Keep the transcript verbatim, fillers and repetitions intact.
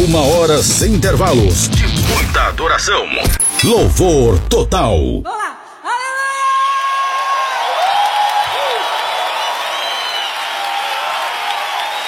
Uma hora sem intervalos, de muita adoração. Louvor total. Olá!